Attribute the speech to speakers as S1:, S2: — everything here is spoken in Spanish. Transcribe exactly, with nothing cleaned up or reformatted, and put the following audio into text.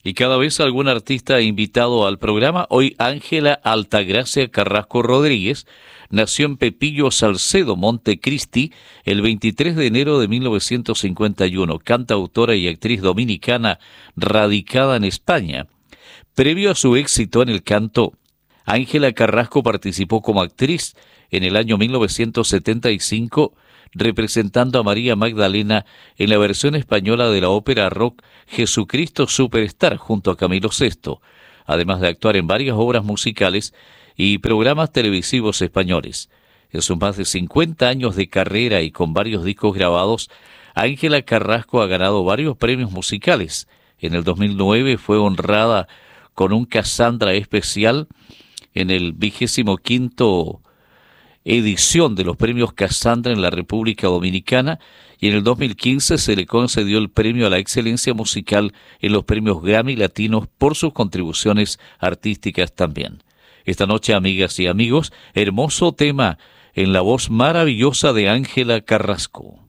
S1: Y cada vez algún artista ha invitado al programa. Hoy Ángela Altagracia Carrasco Rodríguez nació en Pepillo Salcedo, Montecristi, el veintitrés de enero de mil novecientos cincuenta y uno, cantautora y actriz dominicana radicada en España. Previo a su éxito en el canto, Ángela Carrasco participó como actriz en el año mil novecientos setenta y cinco, representando a María Magdalena en la versión española de la ópera rock Jesucristo Superstar junto a Camilo Sesto, además de actuar en varias obras musicales y programas televisivos españoles. En sus más de cincuenta años de carrera y con varios discos grabados, Ángela Carrasco ha ganado varios premios musicales. En el dos mil nueve fue honrada con un Cassandra especial en el vigésimo quinto edición de los premios Cassandra en la República Dominicana, y en el dos mil quince se le concedió el premio a la excelencia musical en los premios Grammy Latinos por sus contribuciones artísticas también. Esta noche, amigas y amigos, hermoso tema en la voz maravillosa de Ángela Carrasco.